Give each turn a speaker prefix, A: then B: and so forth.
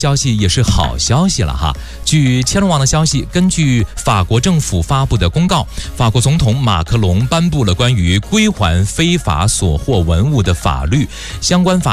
A: 消息也是好消息了哈。据千龙网的消息，根据法国政府发布的公告，法国总统马克龙颁布了关于归还非法所获文物的法律，相关法